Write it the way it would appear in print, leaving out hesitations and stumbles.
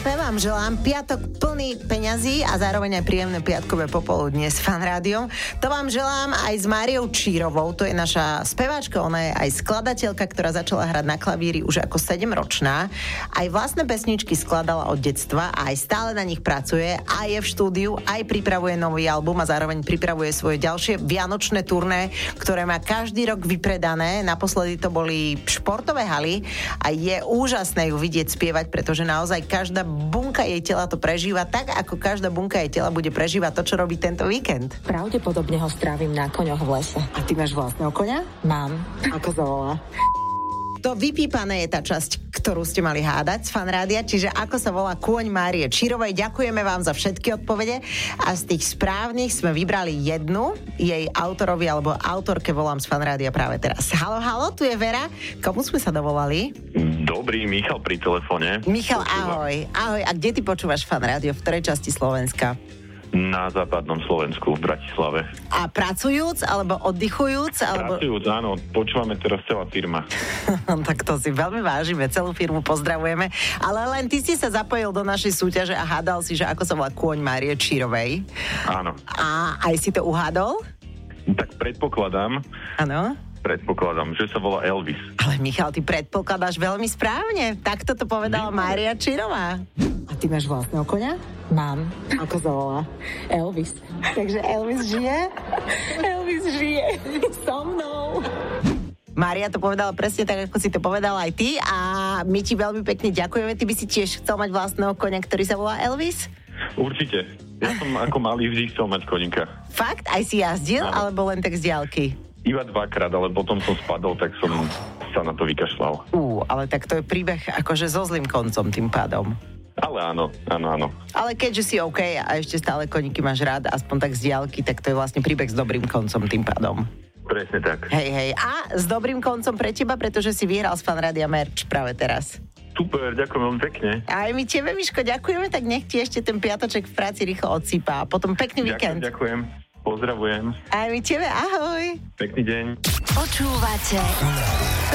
Pepe vám želám piatok plný peňazí a zároveň aj príjemné piatkové popoludnie s Fan Rádiom. To vám želám aj s Máriou Čírovou, to je naša speváčka, ona je aj skladateľka, ktorá začala hrať na klavíri už ako 7-ročná. Aj vlastné pesničky skladala od detstva a aj stále na nich pracuje, aj je v štúdiu, aj pripravuje nový album a zároveň pripravuje svoje ďalšie vianočné turné, ktoré má každý rok vypredané. Naposledy to boli športové haly a je úžasné ju vidieť spievať, pretože naozaj každá bunka jej tela to prežíva tak, ako každá bunka jej tela bude prežívať to, čo robí tento víkend. Pravdepodobne ho strávim na koňoch v lese. A ty máš vlastného koňa? Mám. Ako sa volá? To vypípané je tá časť, ktorú ste mali hádať z Fan Rádia, čiže ako sa volá kôň Márie Čírovej. Ďakujeme vám za všetky odpovede a z tých správnych sme vybrali jednu, jej autorovi alebo autorke volám z Fan Rádia práve teraz. Halo, halo, tu je Vera. Komu sme sa dovolali? Dobrý, Michal pri telefóne. Michal, ahoj. Ahoj, a kde ty počúvaš Fan Rádio? V ktorej časti Slovenska? Na západnom Slovensku, v Bratislave. A pracujúc, alebo oddychujúc? Alebo... Pracujúc, áno. Počúvame teraz celá firma. Tak to si veľmi vážime, celú firmu pozdravujeme. Ale len ty si sa zapojil do našej súťaže a hádal si, že ako sa volá kôň Márie Čírovej. Áno. A aj si to uhádol? Tak predpokladám, že sa volá Elvis. Ale Michal, ty predpokladáš veľmi správne. Takto to povedala Mária Čírová. A ty máš vlastného koňa? Mám. Ako sa volá? Elvis. Takže Elvis žije? Elvis žije so mnou. Mária to povedala presne tak, ako si to povedala aj ty a my ti veľmi pekne ďakujeme. Ty by si tiež chcel mať vlastného koňa, ktorý sa volá Elvis? Určite. Ja som ako malý vždy chcel mať koníka. Fakt? Aj si jazdil, alebo len tak z diaľky? Iba 2-krát, ale potom som spadol, tak som sa na to vykašľal. Ale tak to je príbeh akože so zlým koncom tým pádom. Ale áno. Ale keďže si OK a ešte stále koníky máš rád, aspoň tak z diaľky, tak to je vlastne príbeh s dobrým koncom tým pádom. Presne tak. Hej. A s dobrým koncom pre teba, pretože si vyhral z Fan Rádia merch práve teraz. Super, ďakujem veľmi pekne. Aj my tebe, Miško, ďakujeme, tak nech ti ešte ten piatoček v práci rýchlo odsýpa a potom pekný víkend. Ďakujem. Pozdravujem. Aj my tebe, ahoj. Pekný deň. Počúvate